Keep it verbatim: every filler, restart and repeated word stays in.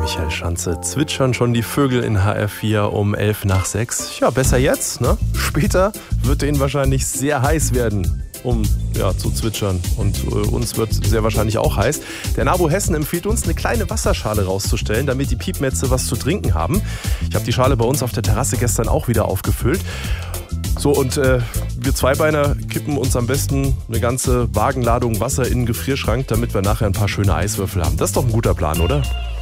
Michael Schanze. Zwitschern schon die Vögel in H R vier um elf nach sechs. Ja, besser jetzt, ne? Später wird denen wahrscheinlich sehr heiß werden, um ja, zu zwitschern. Und äh, uns wird sehr wahrscheinlich auch heiß. Der NABU Hessen empfiehlt uns, eine kleine Wasserschale rauszustellen, damit die Piepmätze was zu trinken haben. Ich habe die Schale bei uns auf der Terrasse gestern auch wieder aufgefüllt. So, und äh, wir Zweibeiner kippen uns am besten eine ganze Wagenladung Wasser in den Gefrierschrank, damit wir nachher ein paar schöne Eiswürfel haben. Das ist doch ein guter Plan, oder?